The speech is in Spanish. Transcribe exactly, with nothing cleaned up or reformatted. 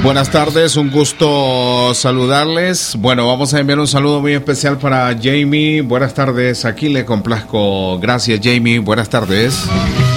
Buenas tardes, un gusto saludarles. Bueno, vamos a enviar un saludo muy especial para Jamie. Buenas tardes, aquí le complazco. Gracias, Jamie. Buenas tardes.